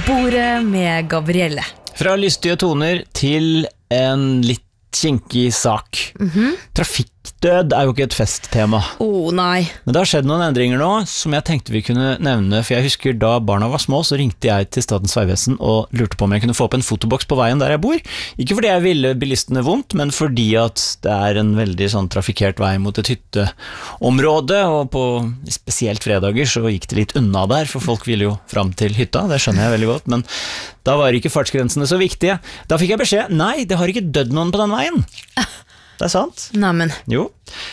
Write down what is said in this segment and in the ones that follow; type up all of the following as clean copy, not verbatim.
Bordet med Gabrielle. Fra lystige toner til en litt kinkig sak. Trafikkdød er jo ikke et festtema. Nei. Men det har skjedd noen endringer nå som jeg tenkte vi kunne nevne, for jeg husker da barna var små, så ringte jeg til Statens vegvesen og lurte på om jeg kunne få opp en fotoboks på veien der jeg bor. Ikke fordi jeg ville bilistene vondt, men fordi at det er en veldig sånn trafikert vei mot et hytteområde, og på spesielt fredager så gikk det litt unna der, for folk ville jo fram til hytta, det skjønner jeg veldig godt, men da var ikke fartsgrensene så viktige. Da fikk jeg beskjed, nei, det har ikke dødd noen på den veien. Det er sant. Neimen. Jo.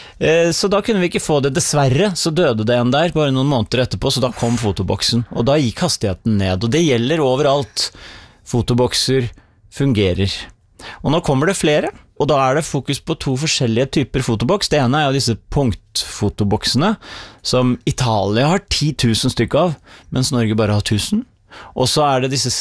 Så da kunne vi ikke få det. Dessverre så døde det en der bare noen måneder etterpå, så da kom fotoboksen. Og da gikk hastigheten ned, og det gjelder overalt. Fotobokser fungerer. Og nå kommer det flere, og da er det fokus på to forskjellige typer fotoboks. Det ene er jo disse punktfotoboksene, som Italia har 10 000 stykker av, mens Norge bare har 1000. Og så er det disse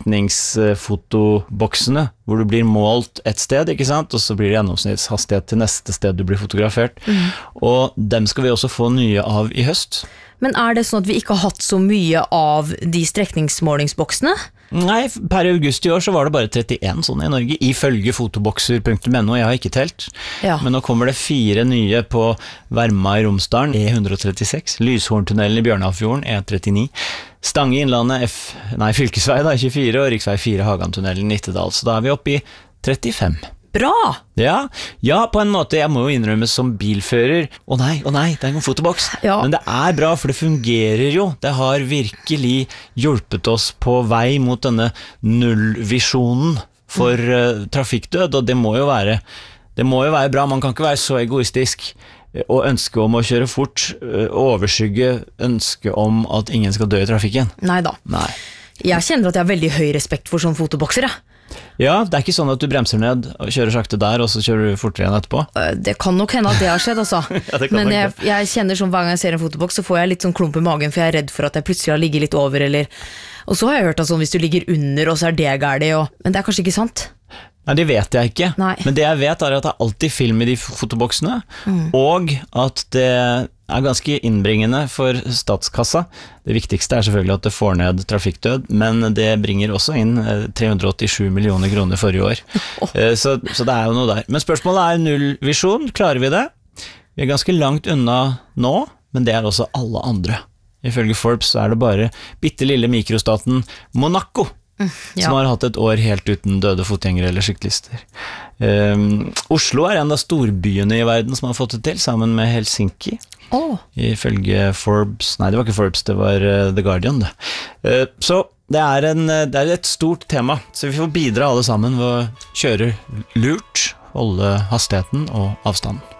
strekningsfotoboksene hvor du blir målt et sted, ikke sant? Og så blir det gjennomsnittshastighet til neste sted du blir fotografert. Og dem skal vi også få nye av i høst. Men er det sånn at vi ikke har hatt så mye av de strekningsmålingsboksene? Nei, per august i år så var det bare 31 sånne i Norge, ifølge fotobokser.no, jeg har ikke telt. Ja. Men nå kommer det 4 nye på Verma i Romsdalen, E136, Lyshorntunnelen i Bjørnafjorden, E39, Stange i Innlandet, fylkesvei da, 24, og riksvei 4 Hagantunnelen i Nittedal, så da er vi oppe i 35. Bra! Ja, på en måte, jeg må jo innrømme som bilfører, å nei, det er en fotoboks, Ja. men det er bra, for det fungerer jo, det har virkelig hjulpet oss på vei mot denne nullvisjonen for trafikkdød, og det må jo være bra, man kan ikke være så egoistisk og ønske om å kjøre fort, overskygge ønske om at ingen skal dø i trafikken. Neida. Nei. Jeg kjenner at jeg har veldig høy respekt for sånne fotobokser, ja. Ja, det er ikke sånn at du bremser ned og kjører sakte der, og så kjører du fortere igjen etterpå. Det kan nok hende at det har skjedd, altså. Ja, det kan Men nok jeg kjenner sånn hver gang jeg ser en fotoboks, så får jeg litt sånn klump i magen, for jeg er redd for at jeg plutselig har ligget litt over, eller... Og så har jeg hørt at sånn, hvis du ligger under, og så er det gærlig, men det er kanskje ikke sant? Nei, det vet jeg ikke. Nei. Men det jeg vet er at det er alltid film i de fotoboksene, og at det er ganske innbringende for statskassa. Det viktigste er selvfølgelig at det får ned trafikkdød, men det bringer også inn 387 millioner kroner forrige år. Så det er jo noe der. Men spørsmålet er nullvisjon, klarer vi det? Vi er ganske langt unna nå, men det er også alle andre. Ifølge Forbes så er det bare bittelille mikrostaten Monaco som har hatt et år helt uten døde fotgjengere eller syklister. Oslo er en av storbyene i verden som har fått det til, sammen med Helsinki. Ifølge Forbes, nei det var ikke Forbes, det var The Guardian det. Så det er et stort tema, så vi får bidra alle sammen ved å kjøre lurt, holde hastigheten og avstanden.